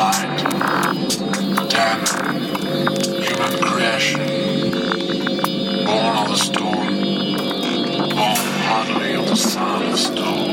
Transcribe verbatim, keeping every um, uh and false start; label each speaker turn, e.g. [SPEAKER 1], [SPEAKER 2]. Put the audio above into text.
[SPEAKER 1] light, then human creation, born of the storm, born partly of the sun of stone.